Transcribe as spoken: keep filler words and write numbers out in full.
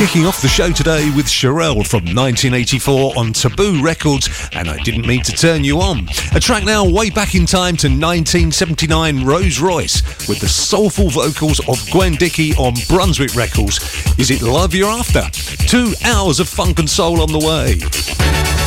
Kicking off the show today with Cherelle from nineteen eighty-four on Taboo Records and I Didn't Mean to Turn You On. A track now way back in time to nineteen seventy-nine, Rose Royce with the soulful vocals of Gwen Dickey on Brunswick Records. Is it love you're after? Two hours of funk and soul on the way.